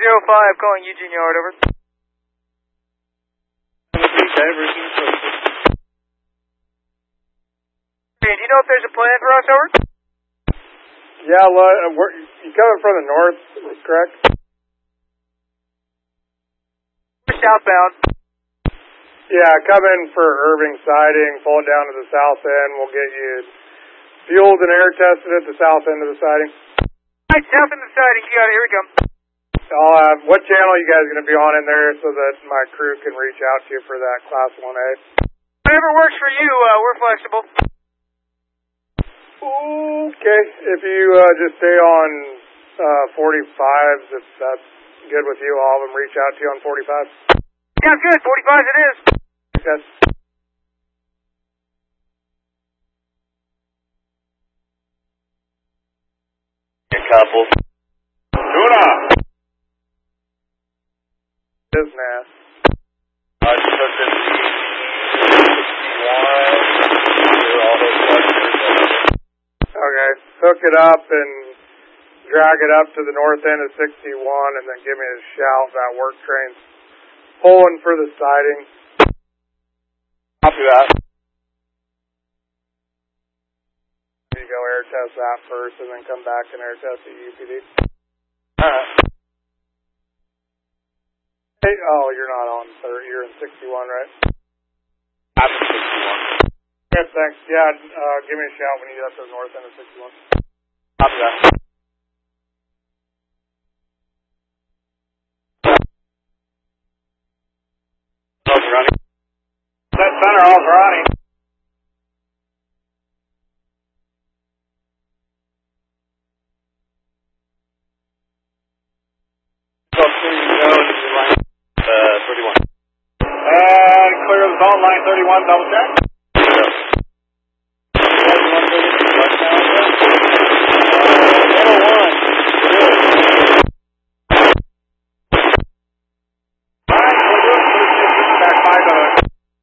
5, calling Eugene Yard, over. Hey, do you know if there's a plan for us, over? Yeah, you coming from the north, correct? We're southbound. Yeah, come in for Irving siding, pull it down to the south end. We'll get you fueled and air tested at the south end of the siding. Alright, south end of the siding, you got it, here we go. What channel you guys going to be on in there so that my crew can reach out to you for that Class 1A? Whatever works for you, we're flexible. Okay, if you just stay on 45s, if that's good with you, I'll have them reach out to you on 45s. Sounds good, 45s it is. Okay. A couple. Tuna! Business. I just hooked in the 61 all those clusters. Okay, hook it up and drag it up to the north end of 61 and then give me a shout. That work train's pulling for the siding. Copy that. You go air test that first and then come back and air test the UPD. Alright. Hey, oh, you're not on 30, you're in 61, right? I'm in 61. Okay, thanks. Yeah, give me a shout when you get up to the north end of 61. Copy that. All's running. That center, all's running. So, clear the zone, line 31. Clear the zone, line 31, double check.